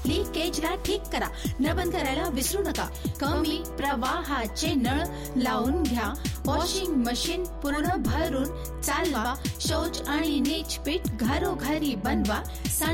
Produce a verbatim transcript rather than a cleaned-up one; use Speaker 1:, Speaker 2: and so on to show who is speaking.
Speaker 1: लिकेजला ठीक करा. नळ बंद करायला विसरू नका. कमी प्रवाहाचे नळ लावून घ्या. वॉशिंग मशीन पूर्ण भरून चालवा. शौच आणि नीच पीठ घरोघरी बनवा.